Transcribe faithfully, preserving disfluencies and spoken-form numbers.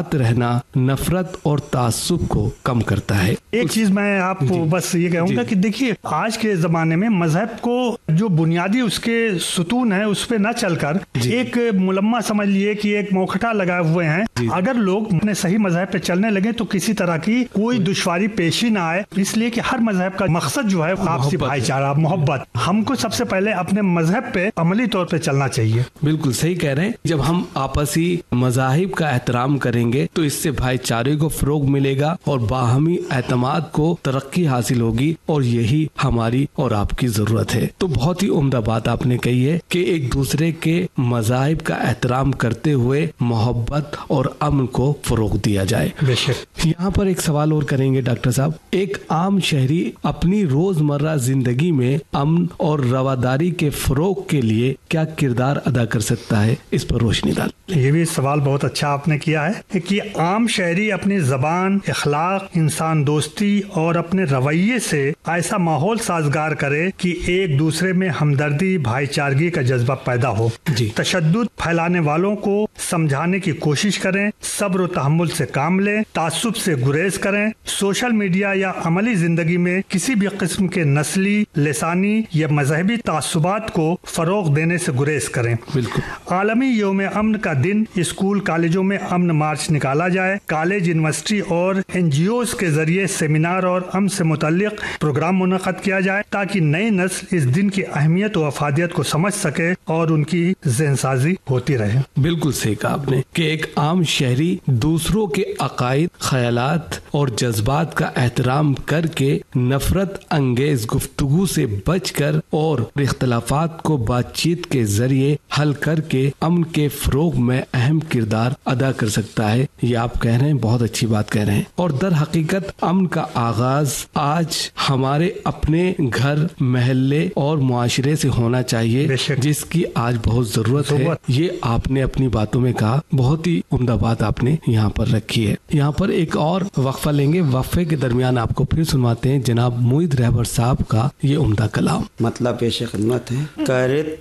ساتھ رہنا نفرت اور تعصب کو کم کرتا ہے۔ ایک چیز میں آپ کو بس یہ کہوں گا کہ دیکھیے آج کے زمانے میں مذہب کو جو بنیادی اس کے ستون ہے اس پہ نہ چل کر ایک ملمہ سمجھ لیے کہ ایک موکھٹا لگائے ہوئے ہیں۔ اگر لوگ اپنے صحیح مذہب پہ چلنے لگے تو کسی طرح کی کوئی دشواری پیشی نہ آئے، اس لیے کہ ہر مذہب کا مقصد جو ہے آپسی بھائی چارہ، محبت۔ ہم کو سب سے پہلے اپنے مذہب پہ عملی طور پہ چلنا چاہیے۔ بالکل صحیح کہہ رہے ہیں، جب ہم آپسی مذاہب کا احترام کریں گے تو اس سے بھائی چارے کو فروغ ملے گا اور باہمی اعتماد کو ترقی حاصل ہوگی، اور یہی ہماری اور آپ کی ضرورت ہے۔ تو بہت ہی عمدہ بات آپ نے کہی ہے کہ ایک دوسرے کے مذاہب کا احترام کرتے ہوئے محبت اور امن کو فروغ دیا جائے۔ بے شک۔ یہاں پر ایک سوال اور کریں گے ڈاکٹر صاحب، ایک عام شہری اپنی روزمرہ زندگی میں امن اور رواداری کے فروغ کے لیے کیا کردار ادا کر سکتا ہے؟ اس پر روشنی ڈال۔ یہ بھی سوال بہت اچھا آپ نے کیا ہے کہ عام شہری اپنی زبان، اخلاق، انسان دوستی اور اپنے رویے سے ایسا ماحول سازگار کرے کہ ایک دوسرے میں ہمدردی، بھائی چارگی کا جذبہ پیدا ہو۔ جی۔ تشدد پھیلانے والوں کو سمجھانے کی کوشش کریں، صبر و تحمل سے کام لیں، تعصب سے گریز کریں، سوشل میڈیا یا عملی زندگی میں کسی بھی قسم کے نسلی، لسانی یا مذہبی تعصبات کو فروغ دینے سے گریز کریں۔ بالکل۔ عالمی یوم امن کا دن اسکول کالجوں میں امن مارچ نکالا جائے، کالج، یونیورسٹی اور این جی اوز کے ذریعے سیمینار اور امن سے متعلق پروگرام منعقد کیا جائے تاکہ نئی نسل اس دن کی اہمیت و افادیت کو سمجھ سکے اور ان کی ذہن سازی ہوتی رہے۔ بالکل صحیح کہا آپ نے کہ ایک عام شہری دوسروں کے عقائد، خیالات اور جذبات کا احترام کر کے نفرت انگیز گفتگو سے بچ کر اور اختلافات کو بات چیت کے ذریعے حل کر کے امن کے فروغ میں اہم کردار ادا کر سکتا ہے۔ یہ آپ کہہ رہے ہیں، بہت اچھی بات کہہ رہے ہیں، اور در حقیقت امن کا آغاز آج ہمارے اپنے گھر، محلے اور معاشرے سے ہونا چاہیے، جس کی آج بہت ضرورت ہے۔ یہ آپ نے اپنی باتوں میں کہا، بہت ہی عمدہ بات آپ نے یہاں پر رکھی ہے۔ یہاں پر ایک اور وقفہ لیں گے، وقفے کے درمیان آپ کو پھر سنواتے ہیں جناب معید رہبر صاحب کا یہ عمدہ کلام۔ مطلب پیش خدمت ہے۔ کرت